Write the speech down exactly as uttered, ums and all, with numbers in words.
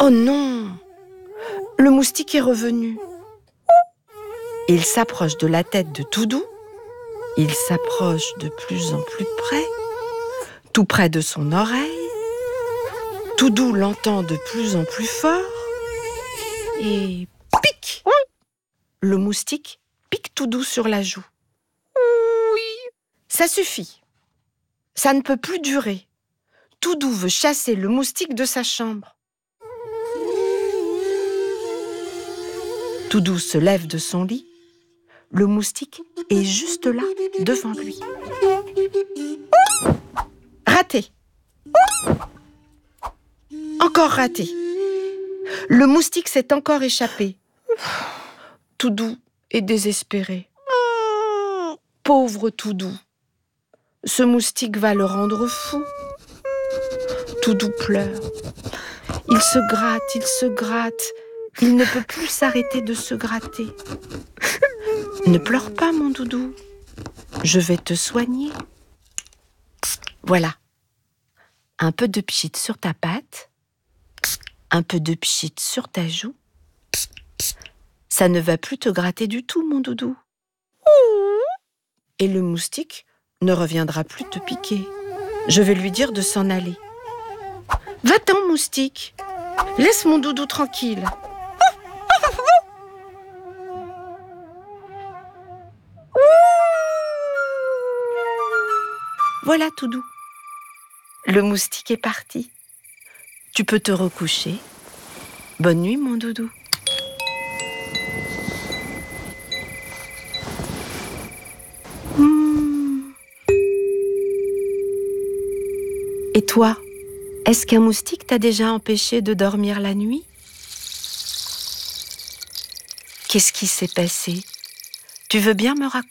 Oh non! Le moustique est revenu. Il s'approche de la tête de Toudou. Il s'approche de plus en plus près, tout près de son oreille. Toudou l'entend de plus en plus fort. Et pique! Le moustique pique Toudou sur la joue. Oui! Ça suffit. Ça ne peut plus durer. Toudou veut chasser le moustique de sa chambre. Toudou se lève de son lit. Le moustique est juste là, devant lui. Raté. Encore raté. Le moustique s'est encore échappé. Toudou est désespéré. Pauvre Toudou. Ce moustique va le rendre fou. Toudou pleure. Il se gratte, il se gratte. Il ne peut plus s'arrêter de se gratter. Ne pleure pas, mon doudou. Je vais te soigner. Voilà. Un peu de pchit sur ta patte. Un peu de pchit sur ta joue. Ça ne va plus te gratter du tout, mon doudou. Et le moustique ne reviendra plus te piquer. Je vais lui dire de s'en aller. Va-t'en, moustique. Laisse mon doudou tranquille. Voilà, Toudou. Le moustique est parti. Tu peux te recoucher. Bonne nuit, mon doudou. Mmh. Et toi, est-ce qu'un moustique t'a déjà empêché de dormir la nuit? Qu'est-ce qui s'est passé? Tu veux bien me raconter ?